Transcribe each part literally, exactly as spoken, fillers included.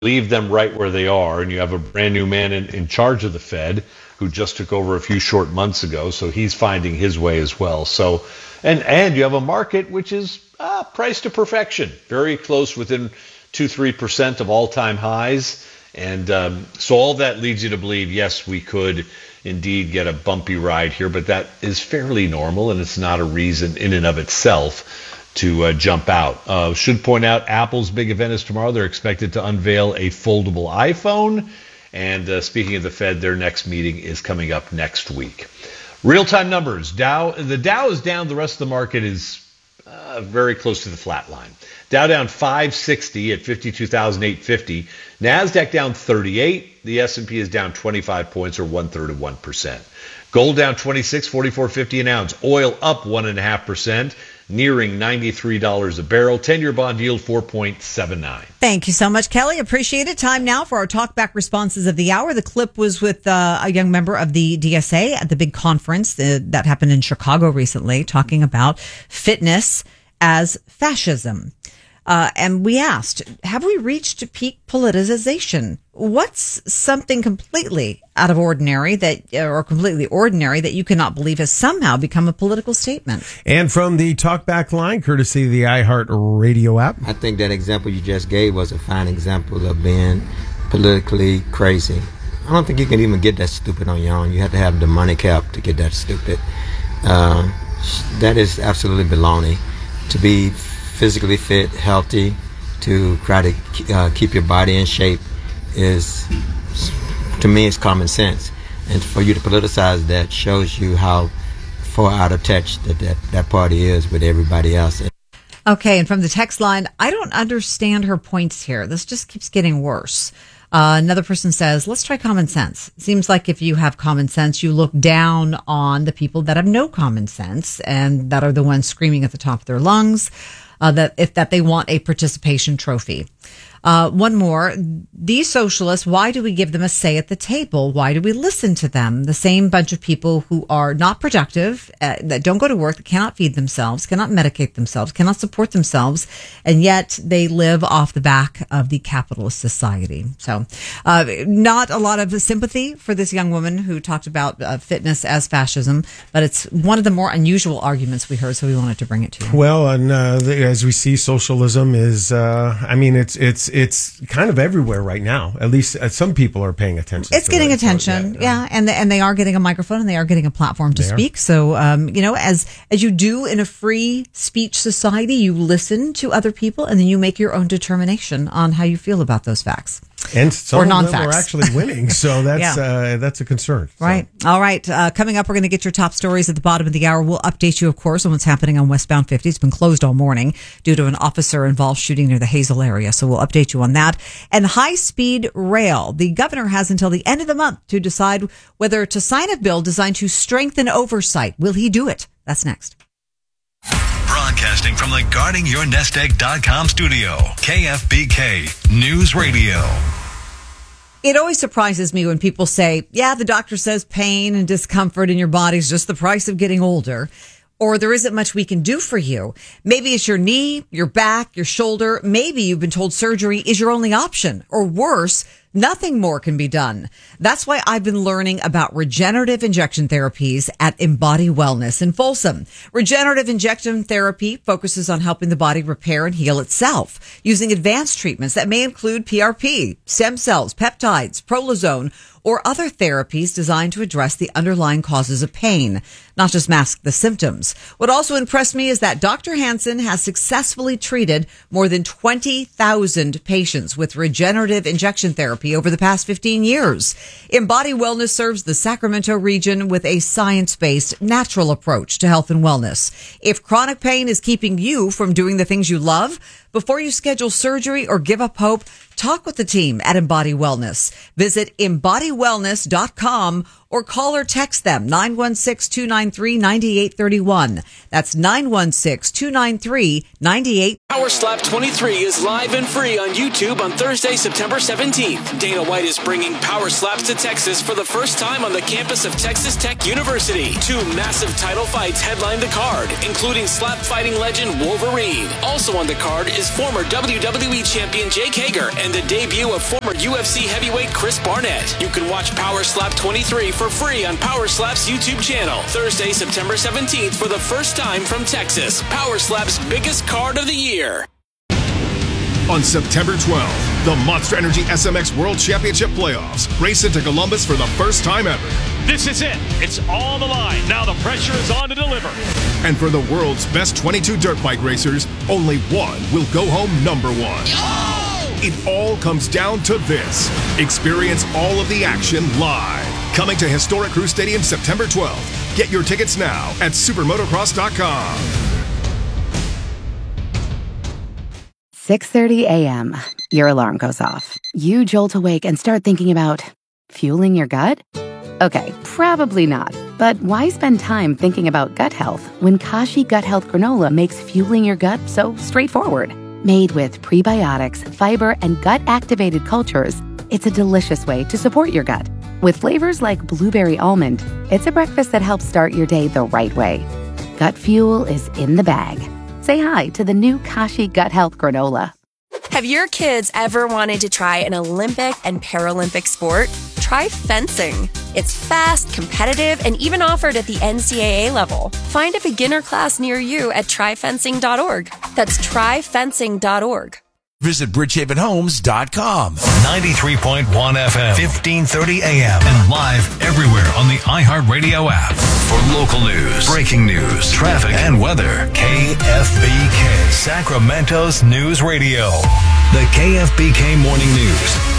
leave them right where they are, and you have a brand new man in, in charge of the Fed who just took over a few short months ago, so he's finding his way as well. So, and and you have a market which is uh, priced to perfection, very close, within two three percent of all-time highs, and um, so all that leads you to believe, yes, we could indeed get a bumpy ride here, but that is fairly normal, and it's not a reason in and of itself to uh, jump out. Uh, should point out Apple's big event is tomorrow. They're expected to unveil a foldable iPhone. And uh, speaking of the Fed, their next meeting is coming up next week. Real-time numbers. Dow, the Dow is down. The rest of the market is uh, very close to the flat line. Dow down five sixty at fifty-two thousand eight hundred fifty. NASDAQ down thirty-eight. The S and P is down twenty-five points, or one-third of one percent. Gold down twenty-six, forty-four fifty an ounce. Oil up one point five percent. Nearing ninety-three dollars a barrel. ten-year bond yield four point seven nine. Thank you so much, Kelly. Appreciate it. Time now for our talkback responses of the hour. The clip was with uh, a young member of the D S A at the big conference uh, that happened in Chicago recently, talking about fitness as fascism. Uh, and we asked, have we reached peak politicization? What's something completely out of ordinary that, or completely ordinary that you cannot believe has somehow become a political statement? And from the talkback line, courtesy of the iHeart Radio app. I think that example you just gave was a fine example of being politically crazy. I don't think you can even get that stupid on your own. You have to have the money cap to get that stupid. Uh, that is absolutely baloney. To be physically fit, healthy, to try to uh, keep your body in shape is, to me, it's common sense. And for you to politicize that shows you how far out of touch that that, that party is with everybody else. Okay, and from the text line, I don't understand her points here. This just keeps getting worse. Uh, another person says, let's try common sense. Seems like if you have common sense, you look down on the people that have no common sense and that are the ones screaming at the top of their lungs. Uh, that if that they want a participation trophy. Uh, one more. These socialists, why do we give them a say at the table? Why do we listen to them? The same bunch of people who are not productive, uh, that don't go to work, that cannot feed themselves, cannot medicate themselves, cannot support themselves, and yet they live off the back of the capitalist society. So, uh, not a lot of sympathy for this young woman who talked about uh, fitness as fascism, but it's one of the more unusual arguments we heard, so we wanted to bring it to you. Well, and uh, the, as we see, socialism is, uh, I mean, it's it's it's kind of everywhere right now. At least uh, some people are paying attention. It's to getting it. attention, So, yeah, yeah. and the, and they are getting a microphone and they are getting a platform to They are. speak. So, um, you know, as as you do in a free speech society, you listen to other people and then you make your own determination on how you feel about those facts. And some Or of them non-facts. are actually winning, so that's Yeah. uh, that's a concern. So. Right. All right. Uh, coming up, we're going to get your top stories at the bottom of the hour. We'll update you, of course, on what's happening on westbound fifty. It's been closed all morning due to an officer-involved shooting near the Hazel area. So we'll update you on that. And high-speed rail. The governor has until the end of the month to decide whether to sign a bill designed to strengthen oversight. Will he do it? That's next. Broadcasting from the guarding your nest egg dot com studio, K F B K News Radio. It always surprises me when people say, yeah, the doctor says pain and discomfort in your body is just the price of getting older, or there isn't much we can do for you. Maybe it's your knee, your back, your shoulder. Maybe you've been told surgery is your only option, or worse, nothing more can be done. That's why I've been learning about regenerative injection therapies at Embody Wellness in Folsom. Regenerative injection therapy focuses on helping the body repair and heal itself using advanced treatments that may include P R P, stem cells, peptides, prolozone, or other therapies designed to address the underlying causes of pain, not just mask the symptoms. What also impressed me is that Doctor Hansen has successfully treated more than twenty thousand patients with regenerative injection therapy over the past fifteen years. Embody Wellness serves the Sacramento region with a science-based, natural approach to health and wellness. If chronic pain is keeping you from doing the things you love, before you schedule surgery or give up hope, talk with the team at Embody Wellness. Visit embody wellness dot com or call or text them nine one six, two nine three, nine eight three one. That's nine one six, two nine three, nine eight. Power Slap twenty-three is live and free on YouTube on Thursday, September seventeenth. Dana White is bringing Power Slaps to Texas for the first time on the campus of Texas Tech University. Two massive title fights headline the card, including slap fighting legend Wolverine. Also on the card is former W W E champion Jake Hager and the debut of former U F C heavyweight Chris Barnett. You can watch Power Slap twenty-three for free on Power Slap's YouTube channel. Thursday, September seventeenth for the first time from Texas. Power Slap's biggest card of the year. On September twelfth, the Monster Energy S M X World Championship Playoffs race into Columbus for the first time ever. This is it. It's all the line. Now the pressure is on to deliver. And for the world's best twenty-two dirt bike racers, only one will go home number one. Oh! It all comes down to this. Experience all of the action live. Coming to Historic Crew Stadium September twelfth. Get your tickets now at supermotocross dot com. six thirty a.m. Your alarm goes off. You jolt awake and start thinking about fueling your gut? Okay, probably not. But why spend time thinking about gut health when Kashi Gut Health Granola makes fueling your gut so straightforward? Made with prebiotics, fiber, and gut-activated cultures, it's a delicious way to support your gut. With flavors like blueberry almond, it's a breakfast that helps start your day the right way. Gut fuel is in the bag. Say hi to the new Kashi Gut Health Granola. Have your kids ever wanted to try an Olympic and Paralympic sport? Try fencing. It's fast, competitive, and even offered at the N C double A level. Find a beginner class near you at try fencing dot org. That's try fencing dot org. Visit bridgehaven homes dot com. ninety-three point one F M, fifteen thirty A M, and live everywhere on the iHeartRadio app. For local news, breaking news, traffic, and weather, K F B K, Sacramento's News Radio. The K F B K Morning News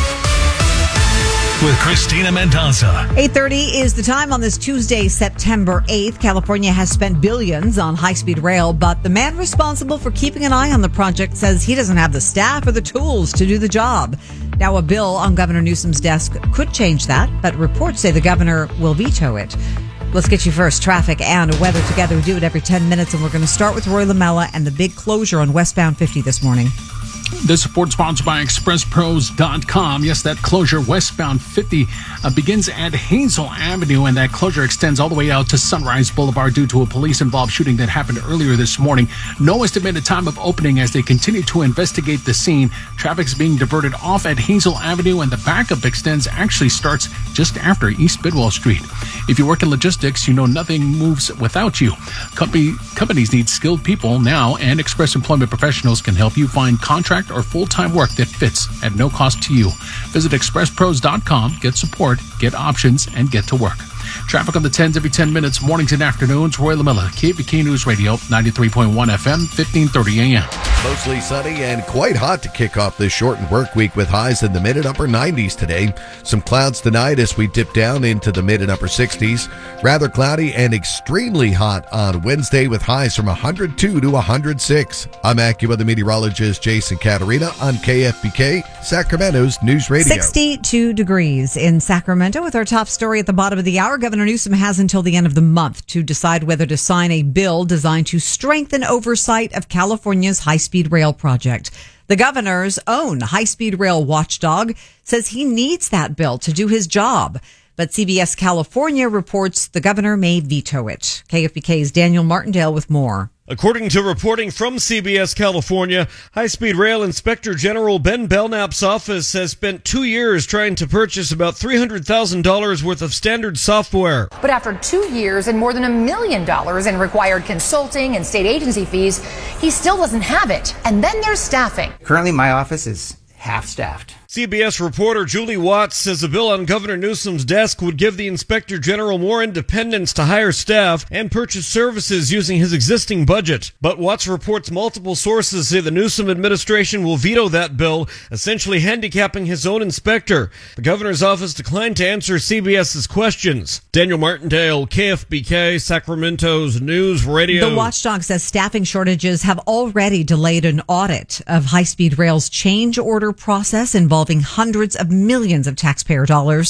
with Christina Mendoza. eight thirty is the time on this Tuesday, September eighth. California has spent billions on high-speed rail, but the man responsible for keeping an eye on the project says he doesn't have the staff or the tools to do the job. Now, a bill on Governor Newsom's desk could change that, but reports say the governor will veto it. Let's get you first traffic and weather together. We do it every ten minutes, and we're going to start with Roy Lamella and the big closure on westbound fifty this morning. This report sponsored by express pros dot com. Yes, that closure westbound fifty uh, begins at Hazel Avenue, and that closure extends all the way out to Sunrise Boulevard due to a police-involved shooting that happened earlier this morning. No estimated time of opening as they continue to investigate the scene. Traffic is being diverted off at Hazel Avenue, and the backup extends actually starts just after East Bidwell Street. If you work in logistics, you know nothing moves without you. Company, companies need skilled people now, and Express Employment Professionals can help you find contract or full-time work that fits at no cost to you. Visit express pros dot com, get support, get options, and get to work. Traffic on the tens every ten minutes, mornings and afternoons. Roy Lamella, K B K News Radio, ninety-three point one F M, fifteen thirty A M. Mostly sunny and quite hot to kick off this shortened work week with highs in the mid and upper nineties today. Some clouds tonight as we dip down into the mid and upper sixties. Rather cloudy and extremely hot on Wednesday with highs from one hundred two to one hundred six. I'm AccuWeather meteorologist Jason Caterina on K F B K, Sacramento's News Radio. sixty-two degrees in Sacramento with our top story at the bottom of the hour. Governor Newsom has until the end of the month to decide whether to sign a bill designed to strengthen oversight of California's high-speed rail project. The governor's own high-speed rail watchdog says he needs that bill to do his job. But C B S California reports the governor may veto it. K F B K's Daniel Martindale with more. According to reporting from C B S California, High-Speed Rail Inspector General Ben Belknap's office has spent two years trying to purchase about three hundred thousand dollars worth of standard software. But after two years and more than a million dollars in required consulting and state agency fees, he still doesn't have it. And then there's staffing. Currently, my office is half-staffed. C B S reporter Julie Watts says a bill on Governor Newsom's desk would give the Inspector General more independence to hire staff and purchase services using his existing budget. But Watts reports multiple sources say the Newsom administration will veto that bill, essentially handicapping his own inspector. The governor's office declined to answer CBS's questions. Daniel Martindale, K F B K, Sacramento's News Radio. The watchdog says staffing shortages have already delayed an audit of high-speed rail's change order process involving hundreds of millions of taxpayer dollars.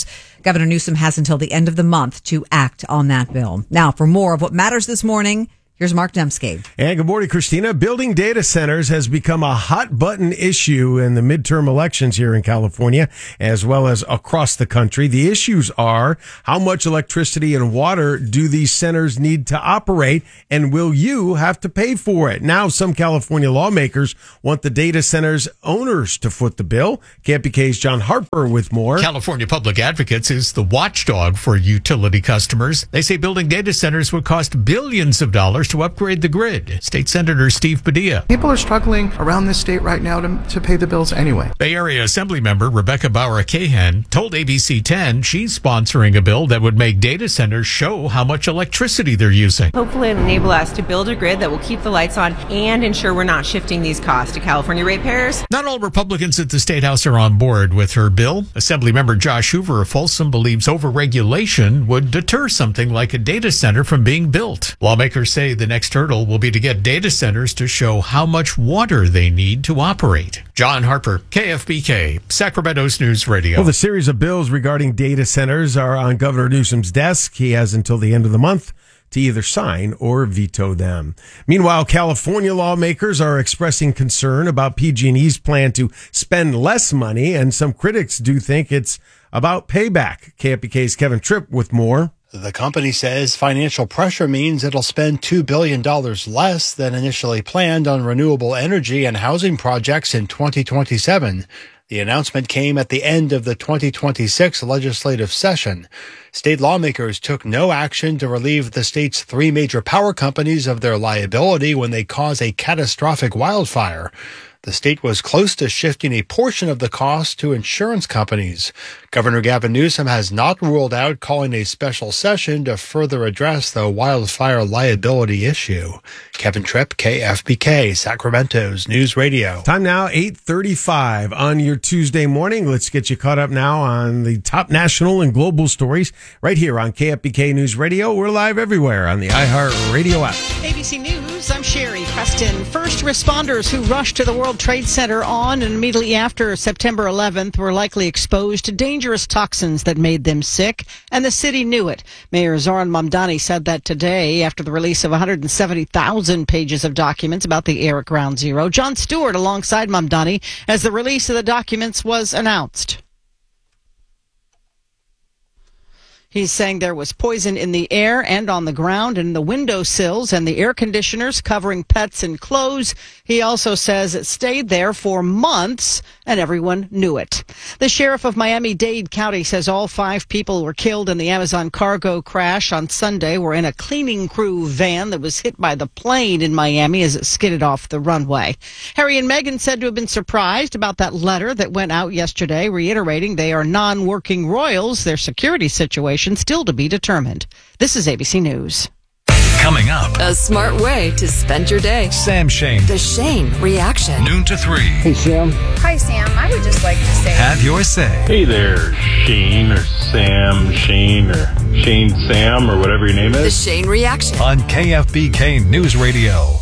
Governor Newsom has until the end of the month to act on that bill. Now, for more of what matters this morning, here's Mark Dembski. And good morning, Christina. Building data centers has become a hot button issue in the midterm elections here in California, as well as across the country. The issues are how much electricity and water do these centers need to operate, and will you have to pay for it? Now, some California lawmakers want the data centers owners to foot the bill. K F B K's John Harper with more. California Public Advocates is the watchdog for utility customers. They say building data centers would cost billions of dollars to upgrade the grid. State Senator Steve Padilla. People are struggling around this state right now to, to pay the bills anyway. Bay Area Assembly member Rebecca Bauer-Cahan told A B C ten she's sponsoring a bill that would make data centers show how much electricity they're using. Hopefully it'll enable us to build a grid that will keep the lights on and ensure we're not shifting these costs to California ratepayers. Not all Republicans at the State House are on board with her bill. Assembly member Josh Hoover of Folsom believes overregulation would deter something like a data center from being built. Lawmakers say the next hurdle will be to get data centers to show how much water they need to operate. John Harper, K F B K, Sacramento's News Radio. Well, the series of bills regarding data centers are on Governor Newsom's desk. He has until the end of the month to either sign or veto them. Meanwhile, California lawmakers are expressing concern about P G and E's plan to spend less money, and some critics do think it's about payback. K F B K's Kevin Tripp with more. The company says financial pressure means it'll spend two billion dollars less than initially planned on renewable energy and housing projects in twenty twenty-seven. The announcement came at the end of the twenty twenty-six legislative session. State lawmakers took no action to relieve the state's three major power companies of their liability when they cause a catastrophic wildfire. The state was close to shifting a portion of the cost to insurance companies. Governor Gavin Newsom has not ruled out calling a special session to further address the wildfire liability issue. Kevin Tripp, K F B K, Sacramento's News Radio. Time now, eight thirty-five on your Tuesday morning. Let's get you caught up now on the top national and global stories right here on K F B K News Radio. We're live everywhere on the iHeart Radio app. A B C News, I'm Sherry Preston. First responders who rushed to the World Trade Center on and immediately after September eleventh were likely exposed to dangerous toxins that made them sick, and the city knew it. Mayor Zoran Mamdani said that today after the release of one hundred seventy thousand pages of documents about the air at Ground Zero. Jon Stewart alongside Mamdani as the release of the documents was announced. He's saying there was poison in the air and on the ground and the windowsills and the air conditioners covering pets and clothes. He also says it stayed there for months and everyone knew it. The sheriff of Miami-Dade County says all five people were killed in the Amazon cargo crash on Sunday were in a cleaning crew van that was hit by the plane in Miami as it skidded off the runway. Harry and Meghan said to have been surprised about that letter that went out yesterday, reiterating they are non-working royals. Their security situation still to be determined. This is A B C News. Coming up, a smart way to spend your day. Sam Shane. The Shane Reaction. Noon to three. Hey, Sam. Hi, Sam. I would just like to say, have your say. Hey there, Shane or Sam, Shane or Shane Sam or whatever your name is. The Shane Reaction. On K F B K News Radio.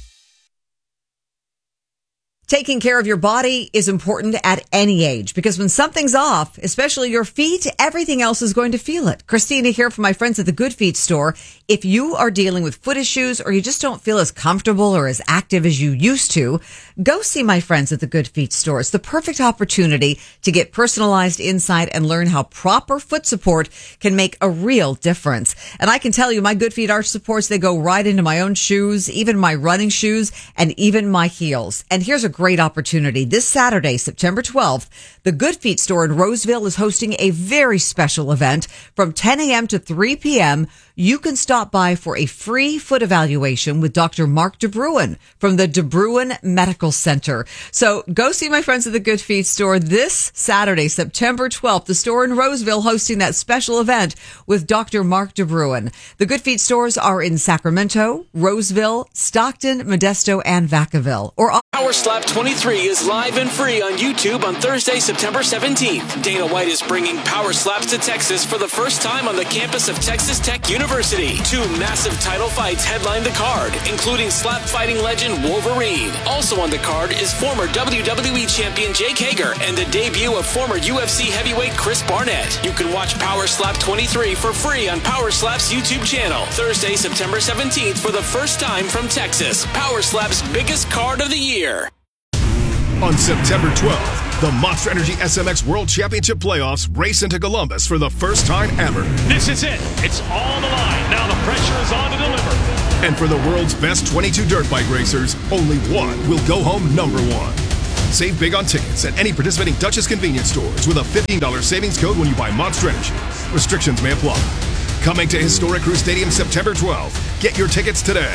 Taking care of your body is important at any age because when something's off, especially your feet, everything else is going to feel it. Christina here from my friends at the Good Feet store. If you are dealing with foot issues or you just don't feel as comfortable or as active as you used to, go see my friends at the Good Feet store. It's the perfect opportunity to get personalized insight and learn how proper foot support can make a real difference. And I can tell you my Good Feet arch supports, they go right into my own shoes, even my running shoes, and even my heels. And here's a great opportunity. This Saturday, September twelfth, the Good Feet store in Roseville is hosting a very special event from ten a.m. to three p.m. You can stop by for a free foot evaluation with Doctor Mark DeBruin from the DeBruin Medical Center. So go see my friends at the Good Feet store this Saturday, September twelfth. The store in Roseville hosting that special event with Doctor Mark DeBruin. The Good Feet stores are in Sacramento, Roseville, Stockton, Modesto, and Vacaville. Or Power Slap twenty-three is live and free on YouTube on Thursday, September seventeenth. Dana White is bringing Power Slaps to Texas for the first time on the campus of Texas Tech University. Two massive title fights headline the card, including slap fighting legend Wolverine. Also on the card is former W W E champion Jake Hager and the debut of former U F C heavyweight Chris Barnett. You can watch Power Slap twenty-three for free on Power Slap's YouTube channel. Thursday, September seventeenth for the first time from Texas. Power Slap's biggest card of the year. On September twelfth, the Monster Energy S M X World Championship Playoffs race into Columbus for the first time ever. This is it. It's on the line. Now the pressure is on to deliver. And for the world's best twenty-two dirt bike racers, only one will go home number one. Save big on tickets at any participating Dutchess convenience stores with a fifteen dollars savings code when you buy Monster Energy. Restrictions may apply. Coming to Historic Crew Stadium September twelfth. Get your tickets today.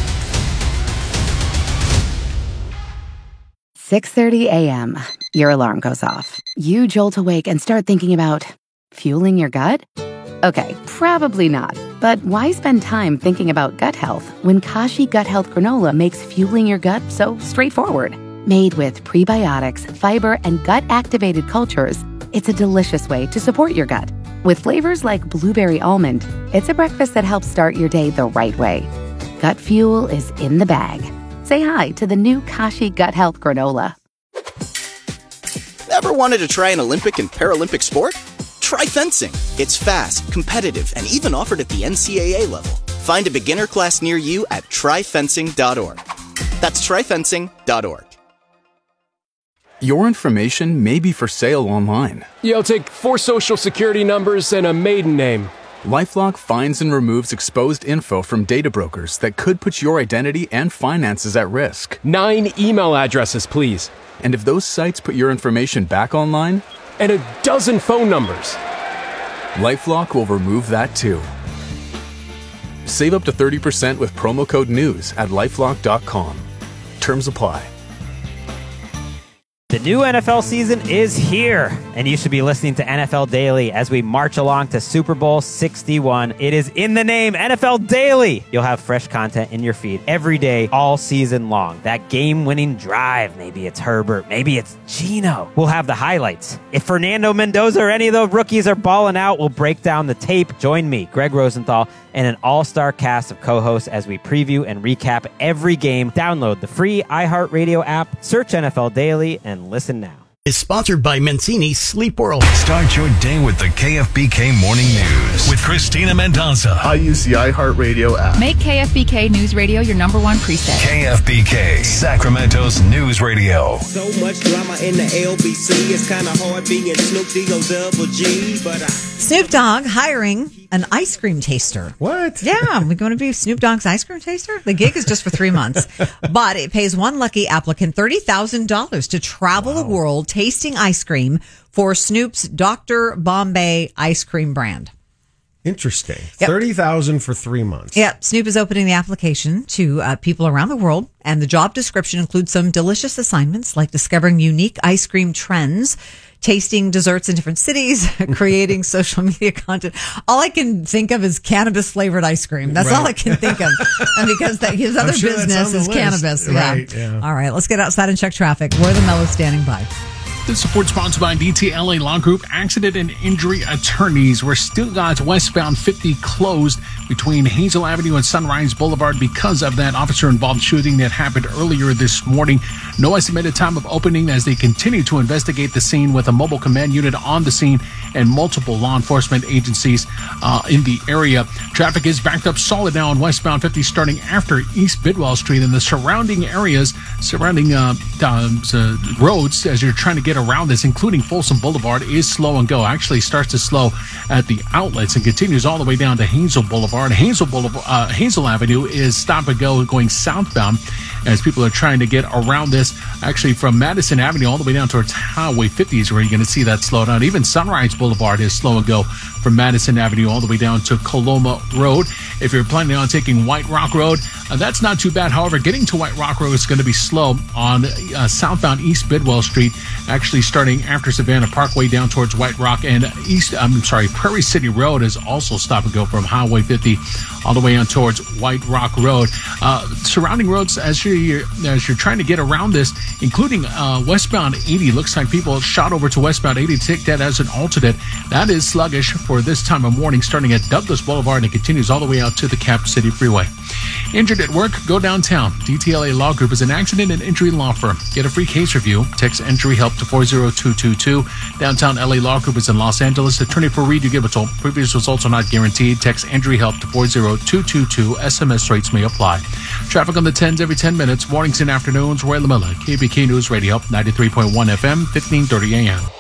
six thirty a.m. Your alarm goes off. You jolt awake and start thinking about fueling your gut? Okay, probably not. But why spend time thinking about gut health when Kashi Gut Health Granola makes fueling your gut so straightforward? Made with prebiotics, fiber, and gut-activated cultures, it's a delicious way to support your gut. With flavors like blueberry almond, it's a breakfast that helps start your day the right way. Gut fuel is in the bag. Say hi to the new Kashi Gut Health Granola. Ever wanted to try an Olympic and Paralympic sport? Try fencing. It's fast, competitive, and even offered at the N C A A level. Find a beginner class near you at try fencing dot org. That's try fencing dot org. Your information may be for sale online. Yeah, I'll take four social security numbers and a maiden name. LifeLock finds and removes exposed info from data brokers that could put your identity and finances at risk. Nine email addresses, please. And if those sites put your information back online? And a dozen phone numbers. LifeLock will remove that too. Save up to thirty percent with promo code NEWS at lifelock dot com. Terms apply. The new N F L season is here, and you should be listening to N F L Daily as we march along to Super Bowl sixty-one. It is in the name, N F L Daily. You'll have fresh content in your feed every day, all season long. That game-winning drive, maybe it's Herbert, maybe it's Geno. We'll have the highlights. If Fernando Mendoza or any of those rookies are balling out, we'll break down the tape. Join me, Greg Rosenthal, and an all-star cast of co-hosts as we preview and recap every game. Download the free iHeartRadio app, search N F L Daily, and listen now. Is sponsored by Mancini Sleep World. Start your day with the K F B K Morning News with Christina Mendoza. I use the iHeartRadio app. Make K F B K News Radio your number one preset. K F B K, Sacramento's news radio. So much drama in the L B C. It's kind of hard being Snoop D-O double G, but I... Snoop Dogg hiring an ice cream taster. What? Yeah, we're going to be Snoop Dogg's ice cream taster. The gig is just for three months, but it pays one lucky applicant thirty thousand dollars to travel wow. the world tasting ice cream for Snoop's Doctor Bombay ice cream brand. Interesting. Yep. thirty thousand dollars for three months. Yeah, Snoop is opening the application to uh, people around the world, and the job description includes some delicious assignments like discovering unique ice cream trends, tasting desserts in different cities, creating social media content. All I can think of is cannabis flavored ice cream. That's right. all I can think of. And because that, his other sure business is list. cannabis. Right, yeah. yeah. All right, let's get outside and check traffic. Where are the Mellows standing by? This support sponsored by D T L A Law Group Accident and Injury Attorneys. We're still got westbound fifty closed between Hazel Avenue and Sunrise Boulevard because of that officer-involved shooting that happened earlier this morning. No estimated time of opening as they continue to investigate the scene with a mobile command unit on the scene and multiple law enforcement agencies uh, in the area. Traffic is backed up solid now on westbound fifty starting after East Bidwell Street and the surrounding areas, surrounding uh, uh, roads as you're trying to get around this, including Folsom Boulevard, is slow and go. Actually starts to slow at the outlets and continues all the way down to Hazel Boulevard. Hazel Boulevard, uh, Hazel Avenue is stop and go going southbound as people are trying to get around this. Actually, from Madison Avenue all the way down towards Highway fifty is where you're going to see that slow down. Even Sunrise Boulevard is slow and go from Madison Avenue all the way down to Coloma Road. If you're planning on taking White Rock Road, uh, that's not too bad. However, getting to White Rock Road is going to be slow on uh, southbound East Bidwell Street, actually starting after Savannah Parkway down towards White Rock, and East, I'm sorry, Prairie City Road is also stop and go from Highway fifty all the way on towards White Rock Road. Uh, surrounding roads, as you're especially as you're trying to get around this, including uh, westbound eighty. Looks like people shot over to westbound eighty to take that as an alternate. That is sluggish for this time of morning, starting at Douglas Boulevard, and it continues all the way out to the Cap City Freeway. Injured at work? Go downtown. D T L A Law Group is an accident and injury law firm. Get a free case review. Text injury help to four zero two two two. Downtown L A Law Group is in Los Angeles. Attorney for Reed, you give a toll. Previous results are not guaranteed. Text injury help to four zero two two two. S M S rates may apply. Traffic on the tens every ten minutes. Mornings and afternoons. Roy LaMilla, K B K News Radio, ninety-three point one F M, fifteen thirty A M.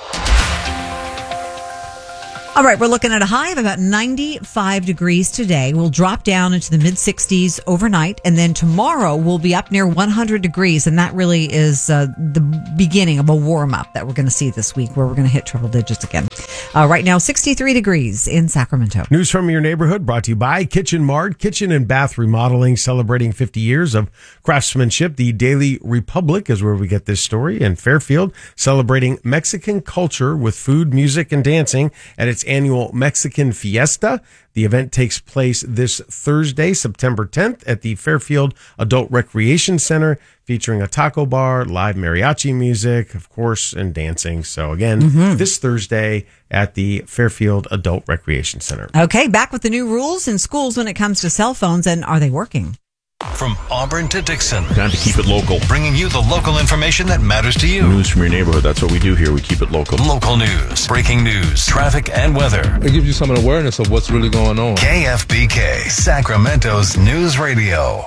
All right, we're looking at a high of about ninety-five degrees today. We'll drop down into the mid sixties overnight, and then tomorrow we'll be up near one hundred degrees, and that really is uh, the beginning of a warm-up that we're going to see this week, where we're going to hit triple digits again. Uh, right now, sixty-three degrees in Sacramento. News from your neighborhood brought to you by Kitchen Mart, kitchen and bath remodeling, celebrating fifty years of craftsmanship. The Daily Republic is where we get this story, in Fairfield, celebrating Mexican culture with food, music, and dancing at its annual Mexican Fiesta. The event takes place this Thursday, September tenth, at the Fairfield Adult Recreation Center, featuring a taco bar, live mariachi music, of course, and dancing. So again, mm-hmm. this Thursday at the Fairfield Adult Recreation Center. Okay, back with the new rules in schools when it comes to cell phones, and are they working? From Auburn to Dixon. Time to keep it local. Bringing you the local information that matters to you. News from your neighborhood. That's what we do here. We keep it local. Local news, breaking news, traffic, and weather. It gives you some awareness of what's really going on. K F B K, Sacramento's news radio.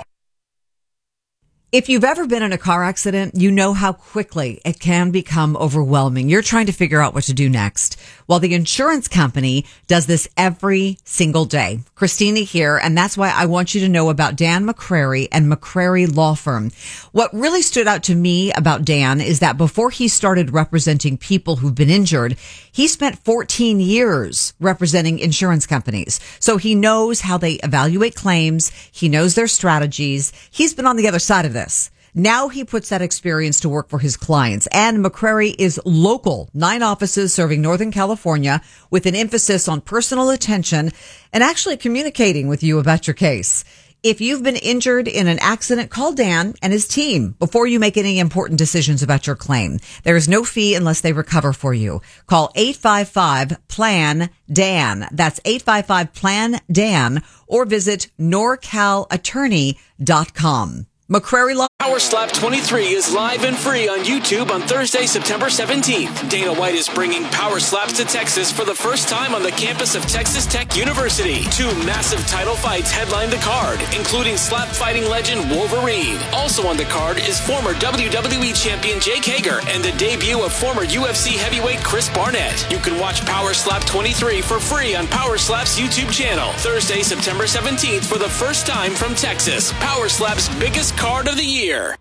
If you've ever been in a car accident, you know how quickly it can become overwhelming. You're trying to figure out what to do next. Well, the insurance company does this every single day. Christina here, and that's why I want you to know about Dan McCrary and McCrary Law Firm. What really stood out to me about Dan is that before he started representing people who've been injured, he spent fourteen years representing insurance companies. So he knows how they evaluate claims. He knows their strategies. He's been on the other side of this. Now he puts that experience to work for his clients. And McCrary is local, nine offices serving Northern California, with an emphasis on personal attention and actually communicating with you about your case. If you've been injured in an accident, call Dan and his team before you make any important decisions about your claim. There is no fee unless they recover for you. Call eight five five, P L A N, D A N. That's eight five five, P L A N, D A N, or visit norcal attorney dot com. McCrary Law. Power Slap twenty-three is live and free on YouTube on Thursday, September seventeenth. Dana White is bringing Power Slaps to Texas for the first time on the campus of Texas Tech University. Two massive title fights headline the card, including slap fighting legend Wolverine. Also on the card is former W W E champion Jake Hager and the debut of former U F C heavyweight Chris Barnett. You can watch Power Slap twenty-three for free on Power Slap's YouTube channel. Thursday, September seventeenth for the first time from Texas. Power Slap's biggest card of the year.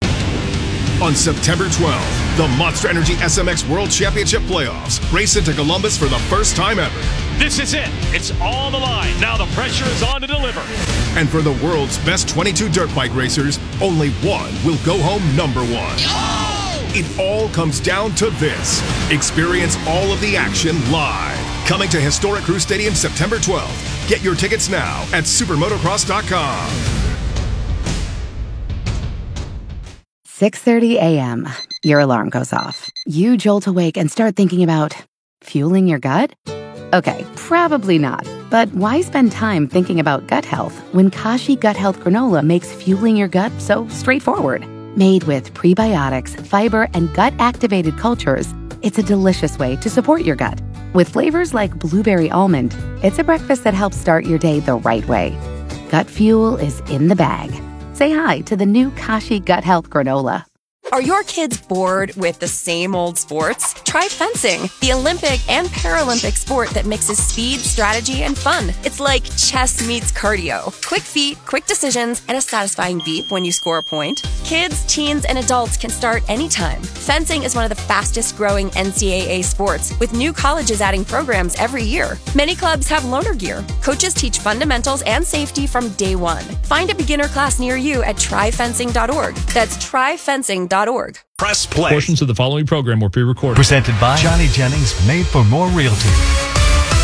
On September twelfth, the Monster Energy S M X World Championship Playoffs race into Columbus for the first time ever. This is it. It's all on the line. Now the pressure is on to deliver. And for the world's best twenty-two dirt bike racers, only one will go home number one. Oh! It all comes down to this. Experience all of the action live. Coming to Historic Crew Stadium September twelfth. Get your tickets now at supermotocross dot com. six thirty a.m. Your alarm goes off. You jolt awake and start thinking about fueling your gut? Okay, probably not. But why spend time thinking about gut health when Kashi Gut Health Granola makes fueling your gut so straightforward? Made with prebiotics, fiber, and gut-activated cultures, it's a delicious way to support your gut. With flavors like blueberry almond, it's a breakfast that helps start your day the right way. Gut fuel is in the bag. Say hi to the new Kashi Gut Health Granola. Are your kids bored with the same old sports? Try fencing, the Olympic and Paralympic sport that mixes speed, strategy, and fun. It's like chess meets cardio. Quick feet, quick decisions, and a satisfying beep when you score a point. Kids, teens, and adults can start anytime. Fencing is one of the fastest growing N C double A sports, with new colleges adding programs every year. Many clubs have loaner gear. Coaches teach fundamentals and safety from day one. Find a beginner class near you at try fencing dot org. That's try fencing dot org. Press play. Portions of the following program were pre-recorded. Presented by Johnny Jennings, Made for More Realty.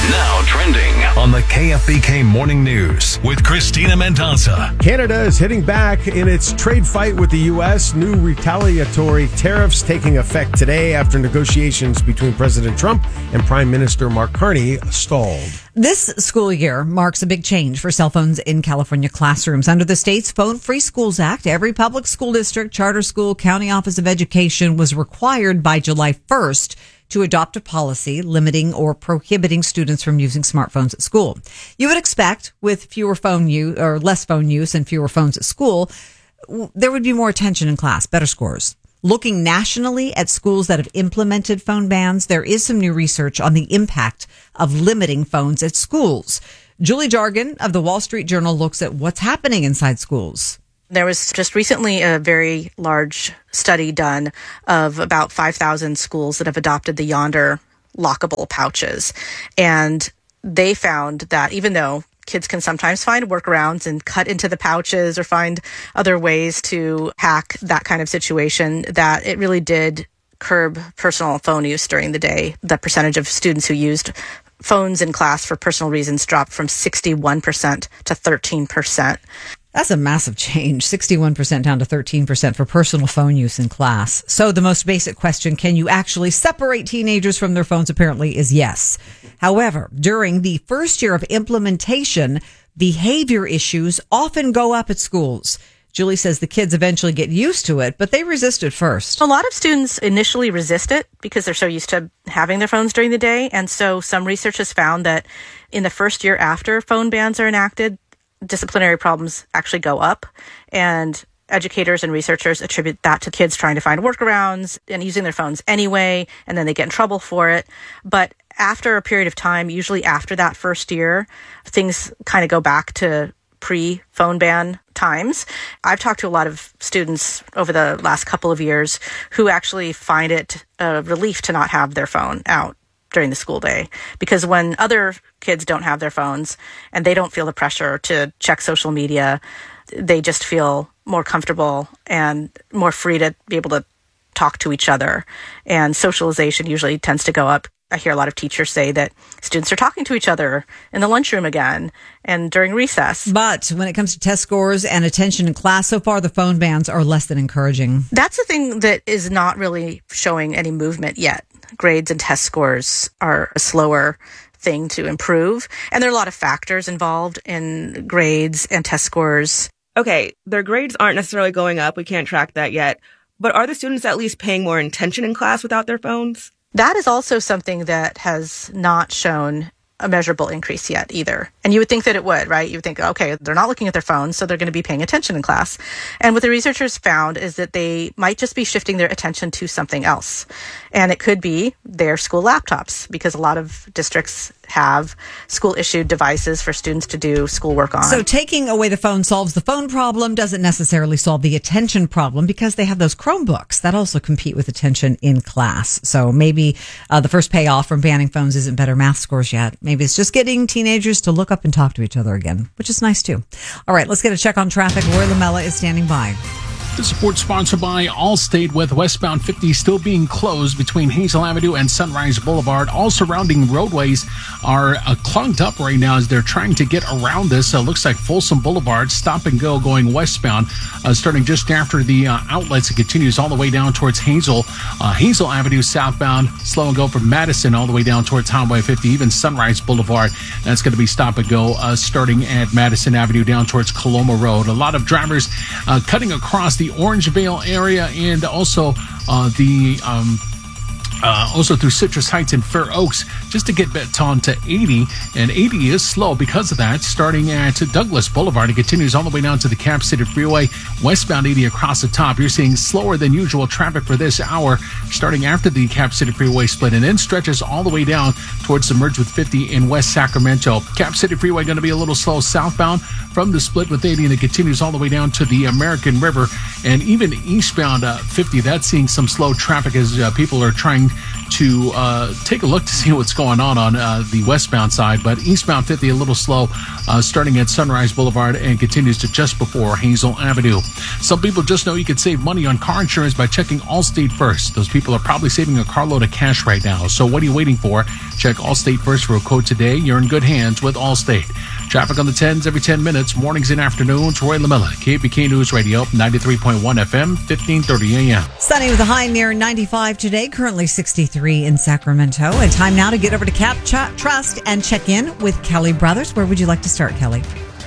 Now trending on the K F B K Morning News with Christina Mendoza. Canada is hitting back in its trade fight with the U S. New retaliatory tariffs taking effect today after negotiations between President Trump and Prime Minister Mark Carney stalled. This school year marks a big change for cell phones in California classrooms. Under the state's Phone Free Schools Act, every public school district, charter school, county office of education was required by July first to adopt a policy limiting or prohibiting students from using smartphones at school. You would expect with fewer phone use or less phone use and fewer phones at school, there would be more attention in class, better scores. Looking nationally at schools that have implemented phone bans, there is some new research on the impact of limiting phones at schools. Julie Jargon of the Wall Street Journal looks at what's happening inside schools. There was just recently a very large study done of about five thousand schools that have adopted the Yonder lockable pouches. And they found that even though kids can sometimes find workarounds and cut into the pouches or find other ways to hack that kind of situation, that it really did curb personal phone use during the day. The percentage of students who used phones in class for personal reasons dropped from sixty-one percent to thirteen percent. That's a massive change, sixty-one percent down to thirteen percent for personal phone use in class. So the most basic question, can you actually separate teenagers from their phones, apparently is yes. However, during the first year of implementation, behavior issues often go up at schools. Julie says the kids eventually get used to it, but they resist it first. A lot of students initially resist it because they're so used to having their phones during the day. And so some research has found that in the first year after phone bans are enacted, disciplinary problems actually go up, and educators and researchers attribute that to kids trying to find workarounds and using their phones anyway, and then they get in trouble for it. But after a period of time, usually after that first year, things kind of go back to pre-phone ban times. I've talked to a lot of students over the last couple of years who actually find it a relief to not have their phone out during the school day, because when other kids don't have their phones and they don't feel the pressure to check social media, they just feel more comfortable and more free to be able to talk to each other. And socialization usually tends to go up. I hear a lot of teachers say that students are talking to each other in the lunchroom again and during recess. But when it comes to test scores and attention in class, so far the phone bans are less than encouraging. That's the thing that is not really showing any movement yet. Grades and test scores are a slower thing to improve. And there are a lot of factors involved in grades and test scores. Okay, their grades aren't necessarily going up. We can't track that yet. But are the students at least paying more attention in class without their phones? That is also something that has not shown a measurable increase yet either. And you would think that it would, right? You would think, okay, they're not looking at their phones, so they're going to be paying attention in class. And what the researchers found is that they might just be shifting their attention to something else. And it could be their school laptops, because a lot of districts have school-issued devices for students to do schoolwork on. So taking away the phone solves the phone problem, doesn't necessarily solve the attention problem, because they have those Chromebooks that also compete with attention in class. So maybe uh, the first payoff from banning phones isn't better math scores yet. Maybe it's just getting teenagers to look up and talk to each other again, which is nice too. All right, let's get a check on traffic. Roy Lamella is standing by. This report sponsored by Allstate, with westbound fifty still being closed between Hazel Avenue and Sunrise Boulevard. All surrounding roadways are uh, clogged up right now as they're trying to get around this. Uh, looks like Folsom Boulevard, stop and go going westbound, uh, starting just after the uh, outlets. It continues all the way down towards Hazel. Uh, Hazel Avenue southbound, slow and go from Madison all the way down towards Highway fifty, even Sunrise Boulevard. That's going to be stop and go uh, starting at Madison Avenue down towards Coloma Road. A lot of drivers uh, cutting across the Orangevale area and also uh, the um, Uh, also through Citrus Heights and Fair Oaks, just to get back on to eighty. And eighty is slow because of that, starting at Douglas Boulevard. It continues all the way down to the Cap City Freeway, westbound eighty across the top. You're seeing slower than usual traffic for this hour, starting after the Cap City Freeway split, and then stretches all the way down towards the merge with fifty in West Sacramento. Cap City Freeway going to be a little slow southbound from the split with eighty, and it continues all the way down to the American River. And even eastbound uh, fifty, that's seeing some slow traffic as uh, people are trying to uh, take a look to see what's going on on uh, the westbound side. But eastbound fifty a little slow, uh, starting at Sunrise Boulevard and continues to just before Hazel Avenue. Some people just know you can save money on car insurance by checking Allstate first. Those people are probably saving a carload of cash right now. So what are you waiting for? Check Allstate first for a quote today. You're in good hands with Allstate. Traffic on the tens every ten minutes, mornings and afternoons. Roy LaMilla, K F B K News Radio, ninety-three point one F M, fifteen thirty A M. Sunny with a high near ninety-five today, currently sixty-three in Sacramento. And time now to get over to Cap Trust and check in with Kelly Brothers. Where would you like to start, Kelly?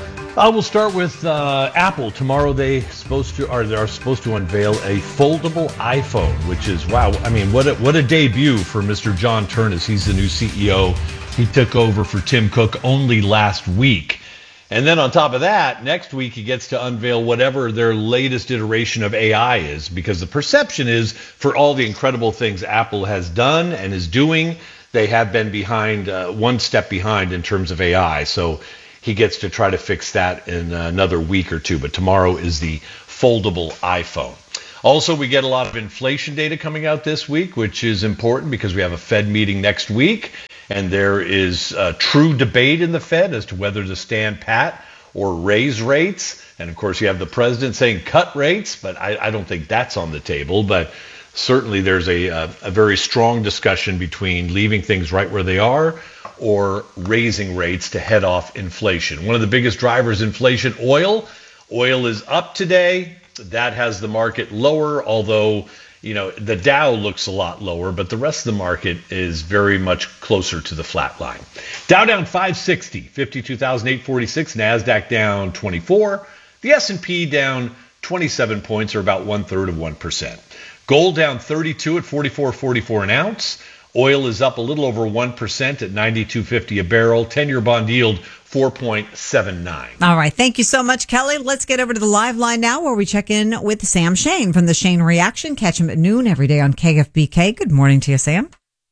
I will start with uh, Apple. Tomorrow they supposed to are they are supposed to unveil a foldable iPhone, which is wow. I mean, what a, what a debut for Mister John Ternus. He's the new C E O. He took over for Tim Cook only last week. And then on top of that, next week he gets to unveil whatever their latest iteration of A I is, because the perception is for all the incredible things Apple has done and is doing, they have been behind, uh, one step behind in terms of A I. So he gets to try to fix that in another week or two. But tomorrow is the foldable iPhone. Also, we get a lot of inflation data coming out this week, which is important because we have a Fed meeting next week. And there is a true debate in the Fed as to whether to stand pat or raise rates. And, of course, you have the president saying cut rates, but I, I don't think that's on the table. But certainly there's a, a, a very strong discussion between leaving things right where they are or raising rates to head off inflation. One of the biggest drivers, inflation, oil. Oil is up today. That has the market lower, although, you know, the Dow looks a lot lower, but the rest of the market is very much closer to the flat line. Dow down five sixty, fifty-two thousand eight hundred forty-six. NASDAQ down twenty-four. The S and P down twenty-seven points, or about one-third of one percent. Gold down thirty-two at forty-four forty-four an ounce. Oil is up a little over one percent at ninety-two fifty a barrel. ten-year bond yield four point seven nine. All right. Thank you so much, Kelly. Let's get over to the live line now where we check in with Sam Shane from the Shane Reaction. Catch him at noon every day on K F B K. Good morning to you, Sam.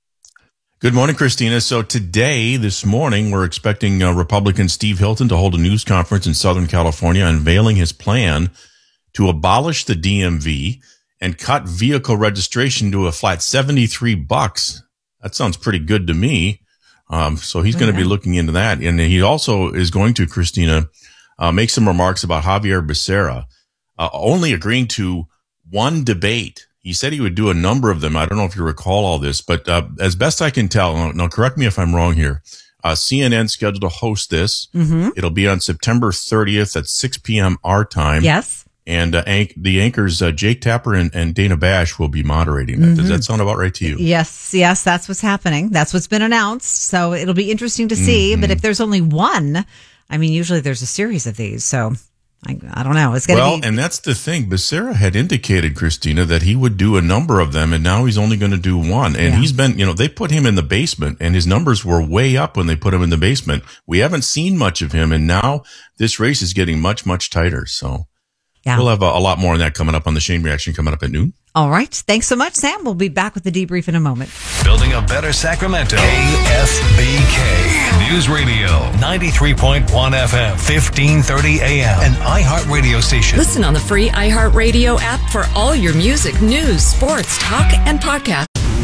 Good morning, Christina. So today, this morning, we're expecting uh, Republican Steve Hilton to hold a news conference in Southern California unveiling his plan to abolish the D M V and cut vehicle registration to a flat seventy-three bucks. That sounds pretty good to me. Um, so he's going to be looking into that. And he also is going to, Christina, uh, make some remarks about Javier Becerra, uh, only agreeing to one debate. He said he would do a number of them. I don't know if you recall all this, but uh, as best I can tell, now correct me if I'm wrong here, uh, C N N scheduled to host this. Mm-hmm. It'll be on September thirtieth at six p.m. our time. Yes. And uh, anch- the anchors, uh, Jake Tapper and, and Dana Bash, will be moderating that. Mm-hmm. Does that sound about right to you? Yes, yes, that's what's happening. That's what's been announced. So it'll be interesting to see. Mm-hmm. But if there's only one, I mean, usually there's a series of these. So I, I don't know. It's going to well, be. And that's the thing. Becerra had indicated, Christina, that he would do a number of them, and now he's only going to do one. And yeah. he's been, you know, they put him in the basement, and his numbers were way up when they put him in the basement. We haven't seen much of him, and now this race is getting much, much tighter. So. Yeah. We'll have a, a lot more on that coming up on the Shane Reaction coming up at noon. All right. Thanks so much, Sam. We'll be back with the debrief in a moment. Building a better Sacramento. K F B K News Radio. ninety-three point one F M. fifteen thirty A M. An iHeartRadio station. Listen on the free iHeartRadio app for all your music, news, sports, talk, and podcast.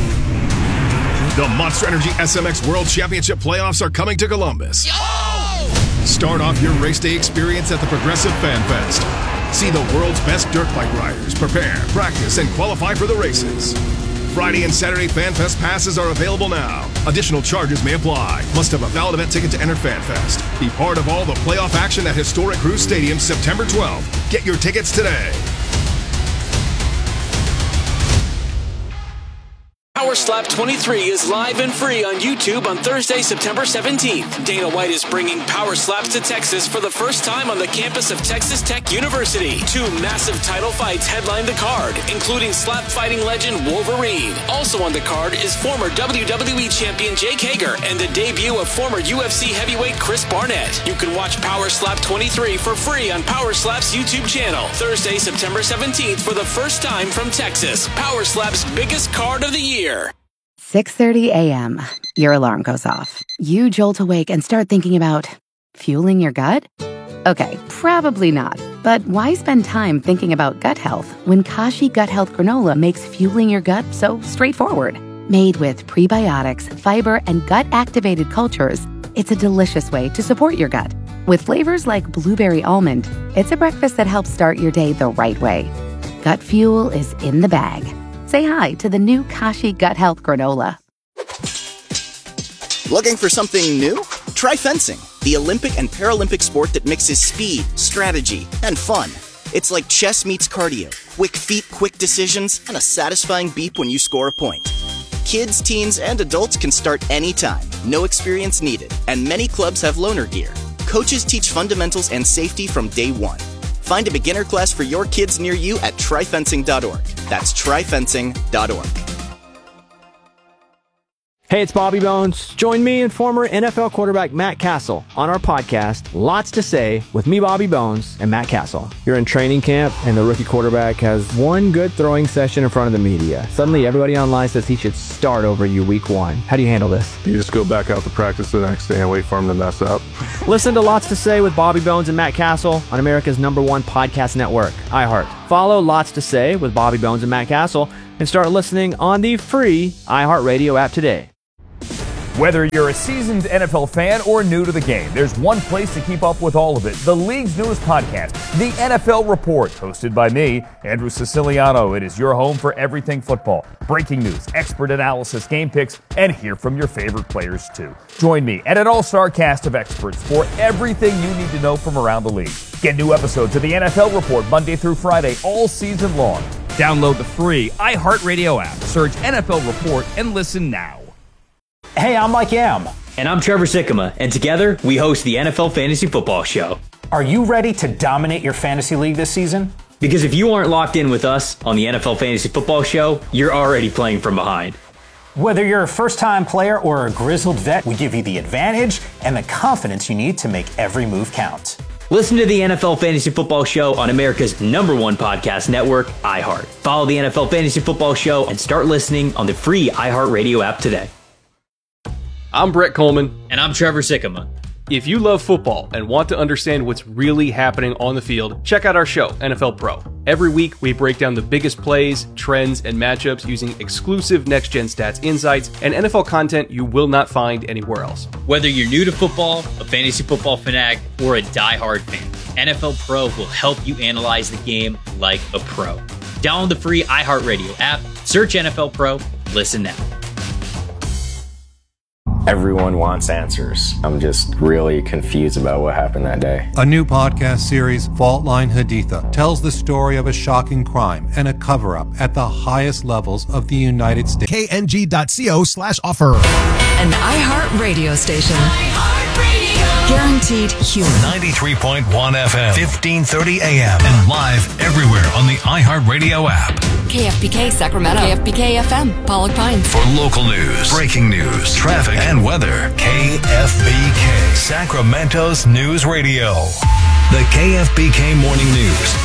The Monster Energy S M X World Championship playoffs are coming to Columbus. Yo! Start off your race day experience at the Progressive Fan Fest. See the world's best dirt bike riders prepare, practice, and qualify for the races. Friday and Saturday Fan Fest passes are available now. Additional charges may apply. Must have a valid event ticket to enter Fan Fest. Be part of all the playoff action at historic Cruz Stadium September twelfth. Get your tickets today. Power Slap twenty-three is live and free on YouTube on Thursday, September seventeenth. Dana White is bringing Power Slaps to Texas for the first time on the campus of Texas Tech University. Two massive title fights headline the card, including slap fighting legend Wolverine. Also on the card is former W W E champion Jake Hager and the debut of former U F C heavyweight Chris Barnett. You can watch Power Slap twenty-three for free on Power Slap's YouTube channel. Thursday, September seventeenth for the first time from Texas. Power Slap's biggest card of the year. six thirty a.m. Your alarm goes off. You jolt awake and start thinking about fueling your gut? Okay, probably not. But why spend time thinking about gut health when Kashi Gut Health Granola makes fueling your gut so straightforward? Made with prebiotics, fiber, and gut-activated cultures, it's a delicious way to support your gut. With flavors like blueberry almond, it's a breakfast that helps start your day the right way. Gut Fuel is in the bag. Say hi to the new Kashi Gut Health Granola. Looking for something new? Try fencing, the Olympic and Paralympic sport that mixes speed, strategy, and fun. It's like chess meets cardio, quick feet, quick decisions, and a satisfying beep when you score a point. Kids, teens, and adults can start anytime, no experience needed, and many clubs have loaner gear. Coaches teach fundamentals and safety from day one. Find a beginner class for your kids near you at try fencing dot org. That's try fencing dot org. Hey, it's Bobby Bones. Join me and former N F L quarterback Matt Castle on our podcast, Lots to Say, with me, Bobby Bones, and Matt Castle. You're in training camp, and the rookie quarterback has one good throwing session in front of the media. Suddenly, everybody online says he should start over you week one. How do you handle this? You just go back out to practice the next day and wait for him to mess up. Listen to Lots to Say with Bobby Bones and Matt Castle on America's number one podcast network, iHeart. Follow Lots to Say with Bobby Bones and Matt Castle and start listening on the free iHeartRadio app today. Whether you're a seasoned N F L fan or new to the game, there's one place to keep up with all of it. The league's newest podcast, The N F L Report, hosted by me, Andrew Siciliano. It is your home for everything football. Breaking news, expert analysis, game picks, and hear from your favorite players too. Join me and an all-star cast of experts for everything you need to know from around the league. Get new episodes of The N F L Report Monday through Friday all season long. Download the free iHeartRadio app, search N F L Report, and listen now. Hey, I'm Mike Yam. And I'm Trevor Sikkema, and together we host the N F L Fantasy Football Show. Are you ready to dominate your fantasy league this season? Because if you aren't locked in with us on the N F L Fantasy Football Show, you're already playing from behind. Whether you're a first-time player or a grizzled vet, we give you the advantage and the confidence you need to make every move count. Listen to the N F L Fantasy Football Show on America's number one podcast network, iHeart. Follow the N F L Fantasy Football Show and start listening on the free iHeartRadio app today. I'm Brett Coleman. And I'm Trevor Sikkema. If you love football and want to understand what's really happening on the field, check out our show, N F L Pro. Every week, we break down the biggest plays, trends, and matchups using exclusive next-gen stats insights and N F L content you will not find anywhere else. Whether you're new to football, a fantasy football fanatic, or a diehard fan, N F L Pro will help you analyze the game like a pro. Download the free iHeartRadio app, search N F L Pro, listen now. Everyone wants answers. I'm just really confused about what happened that day. A new podcast series, Fault Line Haditha, tells the story of a shocking crime and a cover-up at the highest levels of the United States. K N G dot co slash offer. An iHeart radio station. Guaranteed human. ninety-three point one F M, fifteen thirty A M, and live everywhere on the iHeartRadio app. K F B K Sacramento. K F B K F M, Pollock Pines. For local news, breaking news, traffic, and weather, K F B K, Sacramento's news radio. The K F B K Morning News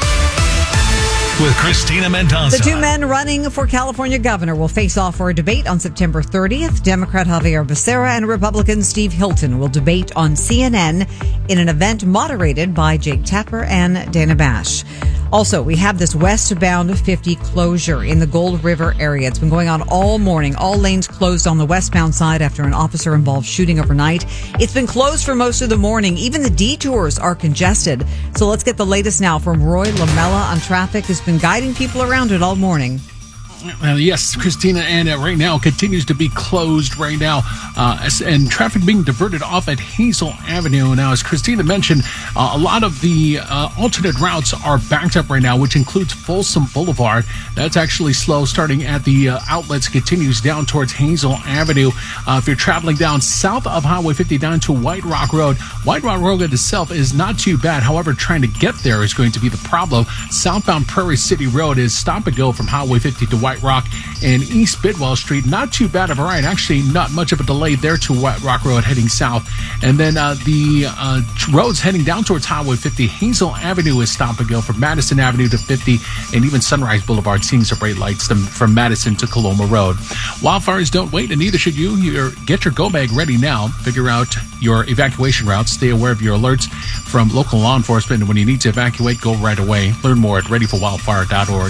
with Christina Mendoza. The two men running for California governor will face off for a debate on September thirtieth. Democrat Javier Becerra and Republican Steve Hilton will debate on C N N in an event moderated by Jake Tapper and Dana Bash. Also, we have this westbound fifty closure in the Gold River area. It's been going on all morning. All lanes closed on the westbound side after an officer-involved shooting overnight. It's been closed for most of the morning. Even the detours are congested. So let's get the latest now from Roy Lamella on traffic, who's been guiding people around it all morning. Uh, yes, Christina, and uh, right now continues to be closed right now, uh, and traffic being diverted off at Hazel Avenue. Now, as Christina mentioned, uh, a lot of the uh, alternate routes are backed up right now, which includes Folsom Boulevard. That's actually slow, starting at the uh, outlets, continues down towards Hazel Avenue. Uh, if you're traveling down south of Highway fifty down to White Rock Road, White Rock Road itself is not too bad. However, trying to get there is going to be the problem. Southbound Prairie City Road is stop and go from Highway fifty to White Rock and East Bidwell Street. Not too bad of a ride. Actually, not much of a delay there to White Rock Road heading south. And then uh, the uh, roads heading down towards Highway fifty. Hazel Avenue is stop and go from Madison Avenue to fifty, and even Sunrise Boulevard seeing some bright lights from Madison to Coloma Road. Wildfires don't wait, and neither should you. You're, get your go bag ready now. Figure out your evacuation routes. Stay aware of your alerts from local law enforcement, and when you need to evacuate, go right away. Learn more at ready for wildfire dot org.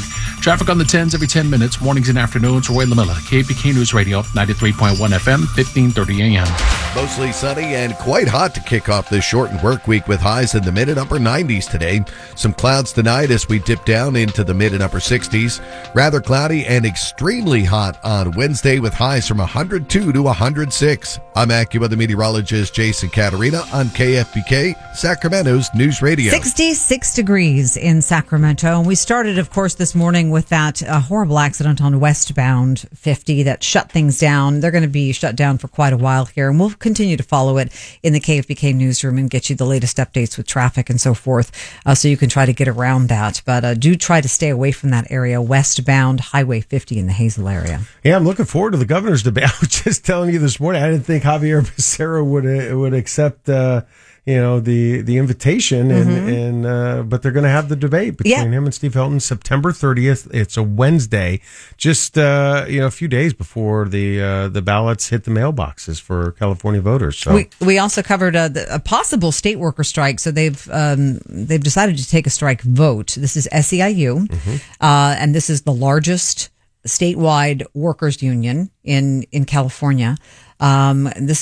Traffic on the tens every ten minutes, mornings and afternoons. Roy Lamilla, K F B K News Radio, ninety-three point one F M, fifteen thirty A M. Mostly sunny and quite hot to kick off this shortened work week with highs in the mid and upper nineties today. Some clouds tonight as we dip down into the mid and upper sixties. Rather cloudy and extremely hot on Wednesday with highs from one hundred two to one hundred six. I'm AccuWeather meteorologist Jason Caterina on K F B K, Sacramento's News Radio. sixty-six degrees in Sacramento. And we started, of course, this morning with that uh, horrible accident on westbound fifty that shut things down. They're going to be shut down for quite a while here, and we'll continue to follow it in the K F B K newsroom and get you the latest updates with traffic and so forth, uh, so you can try to get around that. But uh, do try to stay away from that area, westbound Highway fifty in the Hazel area. Yeah, I'm looking forward to the governor's debate. I was just telling you this morning, I didn't think Javier Becerra would uh, would accept uh, you know the the invitation, and Mm-hmm. and uh, but they're going to have the debate between Yeah. him and Steve Hilton September thirtieth. It's a Wednesday, just uh, you know a few days before the uh, the ballots hit the mailboxes for California voters. So We we also covered a, a possible state worker strike. So they've um, they've decided to take a strike vote. This is S E I U, uh, and this is the largest statewide workers union in in California. Um, this